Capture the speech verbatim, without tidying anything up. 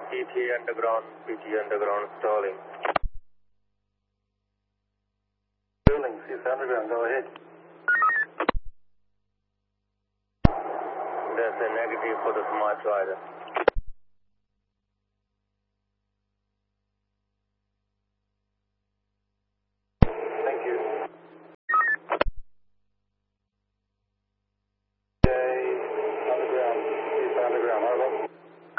P T underground, P T underground stalling. Building, C S underground, go ahead. That's a negative for the smart rider.